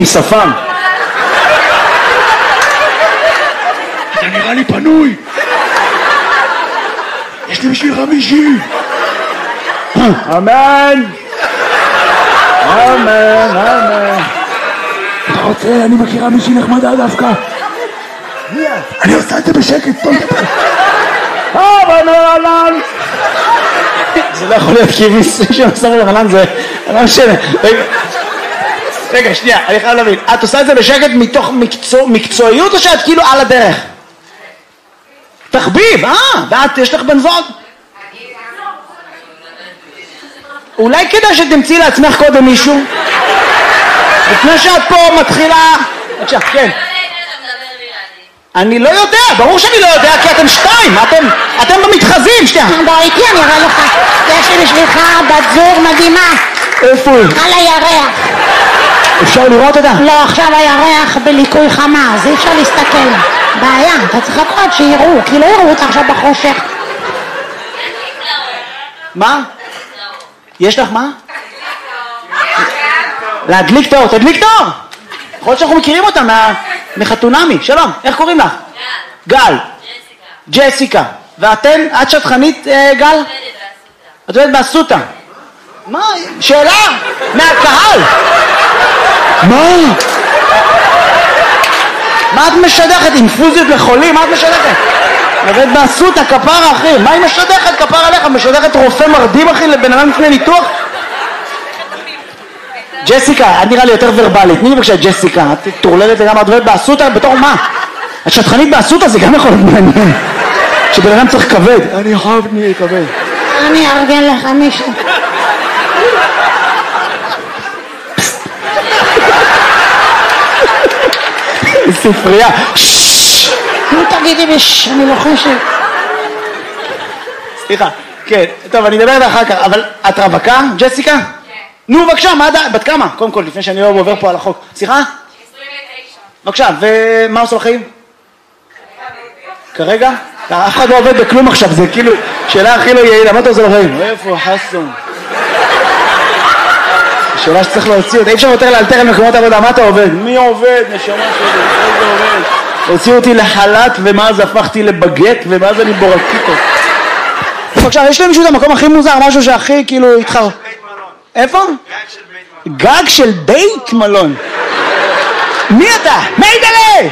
שפם. אתה נראה לי פנוי. יש לי בשבילך מישהי. אמן. אמן, אמן. אתה רוצה? אני מכירה מישהי נחמדה דווקא. אני עושה את זה בשקט. רנן. זה לא יכול להיות כי מישהו שמסתכל לרנן זה לא משנה. רגע, שנייה, אני חייב להבין. את עושה את זה בשקט מתוך מקצועיות או שאת כאילו על הדרך? תחביב, ואת יש לך בן זוג? אולי כדאי שתמצאי לעצמך קודם מישהו? לפני שאת פה מתחילה... בבקשה, כן. אני לא יודע, ברור שאני לא יודע כי אתם שתיים, אתם במתחזים, שנייה. בוא איתי, אני אראה לך. יש לי בשבילך בת זוג מדהימה. איפה היא? על הירח. אפשר לראות אותה? לא, עכשיו הירח בליקוי חמה, אז אי אפשר להסתכל. בעיה, אתה צריך לחכות שיראו, כי לא יראו אותה עכשיו בחושך. מה? יש לך מה? להדליק תאור, תדליק תאור! יכול להיות שאנחנו מכירים אותה מחתונמי. שלום, איך קוראים לך? גל. ג'סיקה. ואתן? את שטחנית, גל? את עובדת באסותא. מה? שאלה? מהקהל. מה? מה את משדכת? אינפוזיות לחולים? מה את משדכת? עובדת באסותא, כפרה אחי. מה היא משדכת? כפרה עליך. משדכת רופא מרדים אחי לבן אדם לפני ניתוח? ג'סיקה, את נראה לי יותר ורבלית. תני לי בבקשה ג'סיקה. את תורללת לגמרי, את עובדת באסותא בתור מה? את שטחנית באסותא זה גם יכול להיות מעניין. שבן אדם צריך כבד. אני חייב נהיה כבד. אני ארגן לך מישהו. ספרייה. נו תגידי אני לוחשת. סליחה, כן, טוב אני אדבר איתה אחר כך, אבל את רווקה, ג'סיקה? כן. נו בבקשה, בת כמה? קודם כל, לפני שאני לא עובר פה על החוק. סליחה? 29. בבקשה, ומה עושה לחיים? כרגע? אף אחד לא עובד בכלום עכשיו, זה כאילו שאלה הכי לא יעילה, מה אתה עושה לחיים? איפה חסון? שאלה שצריך להוציא אותה, אי אפשר יותר לאלתר על מקומות עבודה, מה אתה עובד? מי עובד? נשמה שלי, איזה עובד? הוציאו אותי לחל"ת ומאז הפכתי לבגט ומאז אני בורקיטו. בבקשה, יש למישהו את המקום הכי מוזר, משהו שהכי כאילו התחר... איפה? גג של בית מלון. מי אתה? מיידלה!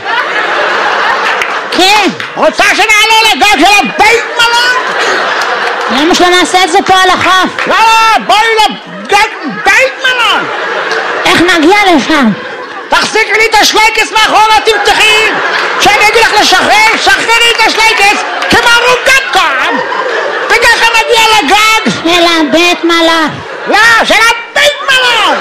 כן. רוצה שנעלה לגג של הבית מלון? למה שלא נעשה את זה פה על החוף? לא, בואי לגג בית מלון! איך נגיע לשם? תחזיקי לי את השלייקס מאחורה, תמתחי! כשאני אגיד לך לשחרר, שחררי את השלייקס כמו רוגטה! וככה נגיע לגג! של הבית מלון. לא, של הבית מלון!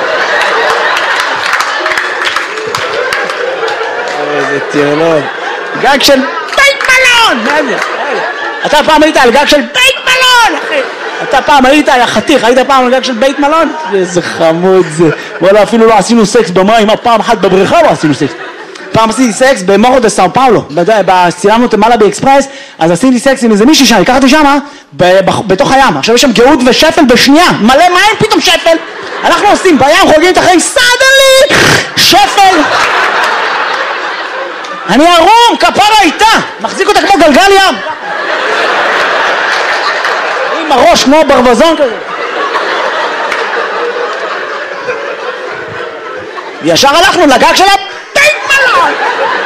איזה טיונות. גג של בית מלון! אתה פעם היית על גג של בית מלון, אחי! אתה פעם היית, יא חתיך, היית פעם על גג של בית מלון? איזה חמוד זה. וואלה, אפילו לא עשינו סקס במים, פעם אחת בבריכה לא עשינו סקס. פעם עשיתי סקס במורו דה סאו פאולו, צילמנו את מלאבי אקספרס, אז עשיתי סקס עם איזה מישהי שם, הכרתי שמה, בתוך הים. עכשיו יש שם גאות ושפל בשנייה, מלא מים, פתאום שפל. אנחנו עושים בים, חוגגים את החיים, סדלי, שפל. אני ערום, כפרה איתה, מחזיק אותה כמו גלגל ים. עם הראש כמו ברווזון כזה. ישר הלכנו לגג של